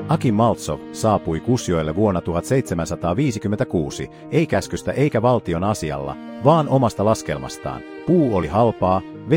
Akim Maltsov saapui Kusjoelle vuonna 1756, ei käskystä eikä valtion asialla, vaan omasta laskelmastaan. Puu oli halpaa,